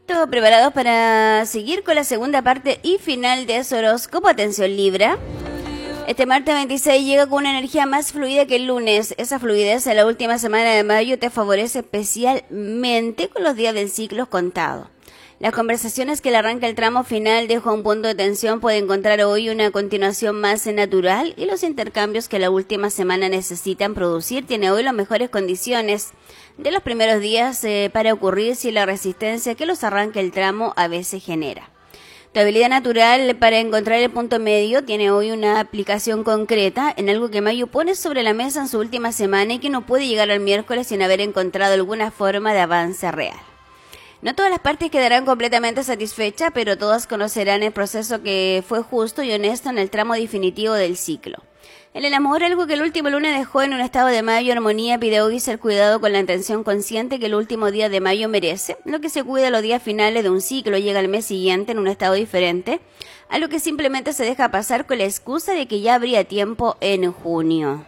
¿Listo? ¿Preparados para seguir con la segunda parte y final de su horóscopo? Atención, Libra. Este martes 26 llega con una energía más fluida que el lunes. Esa fluidez en la última semana de mayo te favorece especialmente con los días del ciclo contados. Las conversaciones que le arranca el tramo final deja un punto de tensión puede encontrar hoy una continuación más natural y los intercambios que la última semana necesitan producir tiene hoy las mejores condiciones de los primeros días para ocurrir sin la resistencia que los arranca el tramo a veces genera. Tu habilidad natural para encontrar el punto medio tiene hoy una aplicación concreta en algo que Mayo pone sobre la mesa en su última semana y que no puede llegar al miércoles sin haber encontrado alguna forma de avance real. No todas las partes quedarán completamente satisfechas, pero todas conocerán el proceso que fue justo y honesto en el tramo definitivo del ciclo. En el amor, algo que el último lunes dejó en un estado de mayo armonía, pide hoy ser cuidado con la intención consciente que el último día de mayo merece. Lo que se cuida los días finales de un ciclo llega al mes siguiente en un estado diferente, a lo que simplemente se deja pasar con la excusa de que ya habría tiempo en junio.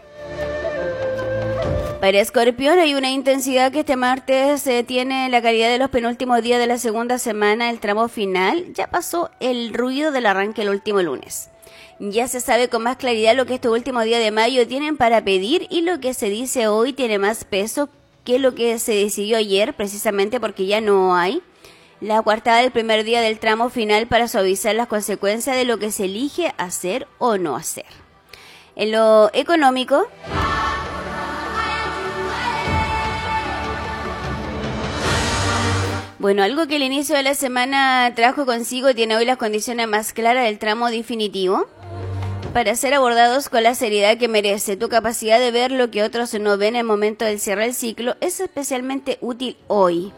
Para Escorpión hay una intensidad que este martes tiene la calidad de los penúltimos días de la segunda semana, el tramo final. Ya pasó el ruido del arranque el último lunes. Ya se sabe con más claridad lo que estos últimos días de mayo tienen para pedir y lo que se dice hoy tiene más peso que lo que se decidió ayer, precisamente porque ya no hay la coartada del primer día del tramo final para suavizar las consecuencias de lo que se elige hacer o no hacer. En lo económico, bueno, algo que el inicio de la semana trajo consigo tiene hoy las condiciones más claras del tramo definitivo para ser abordados con la seriedad que merece. Tu capacidad de ver lo que otros no ven en el momento del cierre del ciclo es especialmente útil hoy.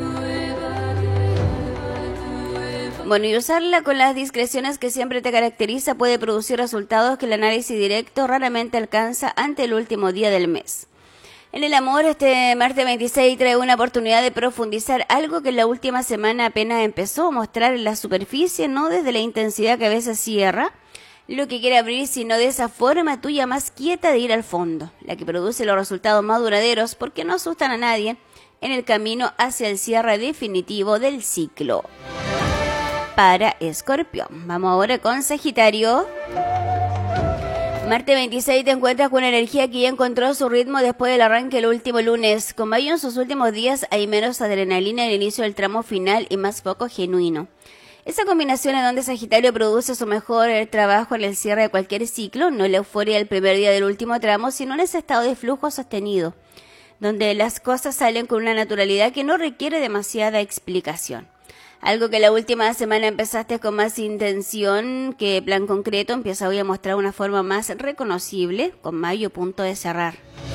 Bueno, y usarla con las discreciones que siempre te caracteriza puede producir resultados que el análisis directo raramente alcanza ante el último día del mes. En el amor, este martes 26 trae una oportunidad de profundizar algo que en la última semana apenas empezó a mostrar en la superficie, no desde la intensidad que a veces cierra lo que quiere abrir, sino de esa forma tuya más quieta de ir al fondo, la que produce los resultados más duraderos porque no asustan a nadie en el camino hacia el cierre definitivo del ciclo. Para Escorpión. Vamos ahora con Sagitario. Martes 26 te encuentras con una energía que ya encontró su ritmo después del arranque el último lunes. Con Mayo en sus últimos días hay menos adrenalina en el inicio del tramo final y más foco genuino. Esa combinación en donde Sagitario produce su mejor trabajo en el cierre de cualquier ciclo, no la euforia del primer día del último tramo, sino en ese estado de flujo sostenido, donde las cosas salen con una naturalidad que no requiere demasiada explicación. Algo que la última semana empezaste con más intención que plan concreto, empieza hoy a mostrar una forma más reconocible, con Mayo a punto de cerrar.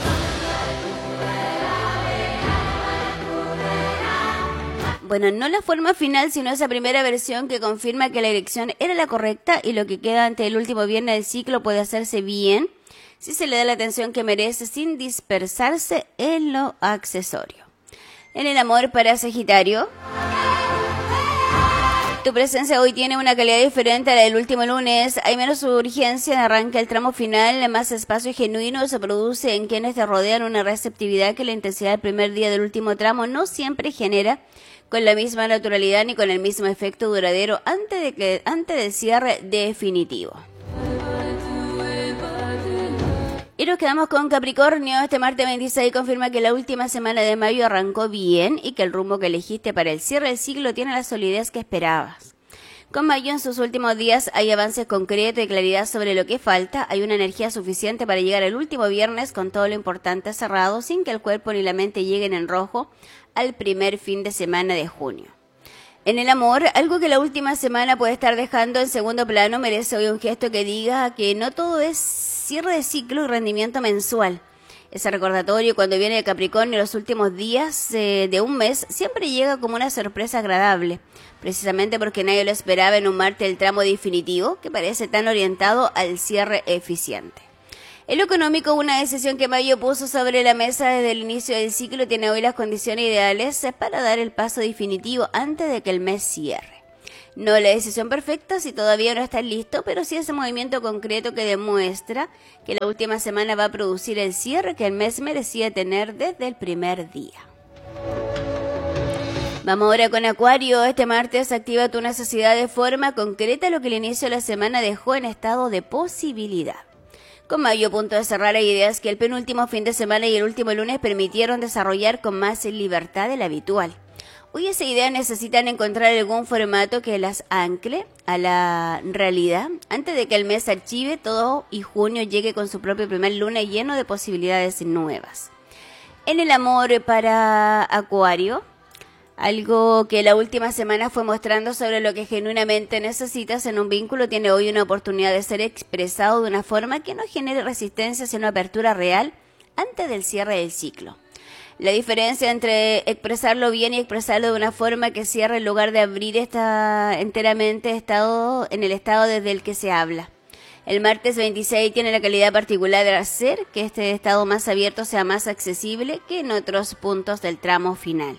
Bueno, no la forma final, sino esa primera versión que confirma que la elección era la correcta y lo que queda ante el último viernes del ciclo puede hacerse bien si se le da la atención que merece sin dispersarse en lo accesorio. En el amor para Sagitario, tu presencia hoy tiene una calidad diferente a la del último lunes. Hay menos urgencia de arranque el tramo final, más espacio genuino se produce en quienes te rodean, una receptividad que la intensidad del primer día del último tramo no siempre genera con la misma naturalidad ni con el mismo efecto duradero antes del cierre definitivo. Y nos quedamos con Capricornio. Este martes 26 confirma que la última semana de mayo arrancó bien y que el rumbo que elegiste para el cierre del ciclo tiene la solidez que esperabas. Con Mayo en sus últimos días hay avances concretos y claridad sobre lo que falta. Hay una energía suficiente para llegar el último viernes con todo lo importante cerrado sin que el cuerpo ni la mente lleguen en rojo al primer fin de semana de junio. En el amor, algo que la última semana puede estar dejando en segundo plano merece hoy un gesto que diga que no todo es cierre de ciclo y rendimiento mensual. Ese recordatorio cuando viene de Capricornio los últimos días de un mes siempre llega como una sorpresa agradable, precisamente porque nadie lo esperaba en un martes del tramo definitivo que parece tan orientado al cierre eficiente. En lo económico, una decisión que Mayo puso sobre la mesa desde el inicio del ciclo tiene hoy las condiciones ideales para dar el paso definitivo antes de que el mes cierre. No la decisión perfecta si todavía no estás listo, pero sí ese movimiento concreto que demuestra que la última semana va a producir el cierre que el mes merecía tener desde el primer día. Vamos ahora con Acuario. Este martes activa tu necesidad de forma concreta, lo que el inicio de la semana dejó en estado de posibilidad. Con Mayo, punto de cerrar, hay ideas que el penúltimo fin de semana y el último lunes permitieron desarrollar con más libertad de la habitual. Hoy esas ideas necesitan encontrar algún formato que las ancle a la realidad antes de que el mes archive todo y junio llegue con su propio primer lunes lleno de posibilidades nuevas. En el amor para Acuario, algo que la última semana fue mostrando sobre lo que genuinamente necesitas en un vínculo tiene hoy una oportunidad de ser expresado de una forma que no genere resistencia, sino apertura real antes del cierre del ciclo. La diferencia entre expresarlo bien y expresarlo de una forma que cierre en lugar de abrir está enteramente en el estado desde el que se habla. El martes 26 tiene la calidad particular de hacer que este estado más abierto sea más accesible que en otros puntos del tramo final.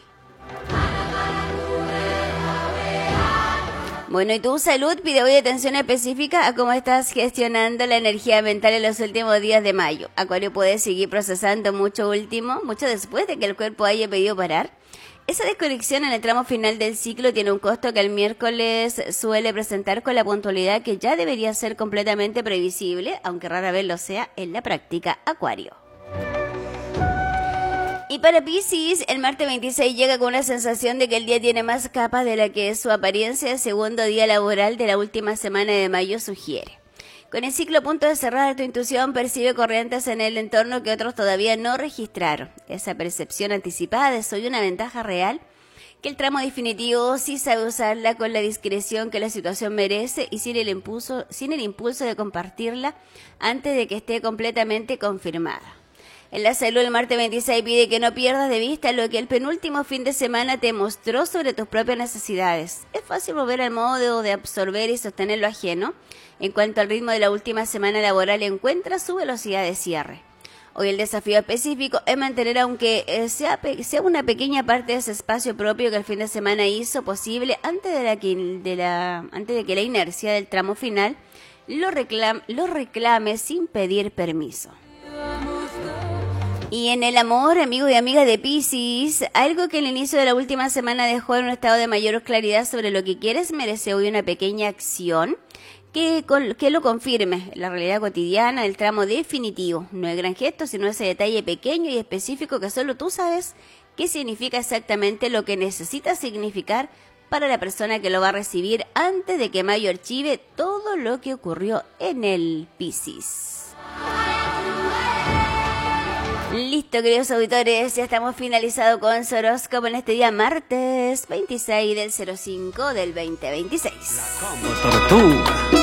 Bueno, y tu salud pide hoy atención específica a cómo estás gestionando la energía mental en los últimos días de mayo. Acuario puede seguir procesando mucho después de que el cuerpo haya pedido parar. Esa desconexión en el tramo final del ciclo tiene un costo que el miércoles suele presentar con la puntualidad que ya debería ser completamente previsible, aunque rara vez lo sea en la práctica, Acuario. Y para Piscis, el martes 26 llega con una sensación de que el día tiene más capas de la que su apariencia el segundo día laboral de la última semana de mayo sugiere. Con el ciclo a punto de cerrar, tu intuición percibe corrientes en el entorno que otros todavía no registraron. Esa percepción anticipada de soy una ventaja real, que el tramo definitivo sí sabe usarla con la discreción que la situación merece y sin el impulso de compartirla antes de que esté completamente confirmada. En la salud, el martes 26 pide que no pierdas de vista lo que el penúltimo fin de semana te mostró sobre tus propias necesidades. Es fácil volver al modo de absorber y sostener lo ajeno. En cuanto al ritmo de la última semana laboral, encuentra su velocidad de cierre. Hoy el desafío específico es mantener, aunque sea una pequeña parte de ese espacio propio que el fin de semana hizo posible antes de que la inercia del tramo final lo reclame sin pedir permiso. Y en el amor, amigo y amiga de Piscis, algo que el inicio de la última semana dejó en un estado de mayor claridad sobre lo que quieres merece hoy una pequeña acción que lo confirme. La realidad cotidiana del tramo definitivo. No es gran gesto, sino ese detalle pequeño y específico que solo tú sabes qué significa exactamente lo que necesita significar para la persona que lo va a recibir antes de que mayo archive todo lo que ocurrió en el Piscis. Listo, queridos auditores, ya estamos finalizados con su horóscopo en este día martes 26 del 05 del 2026. Como tortuga.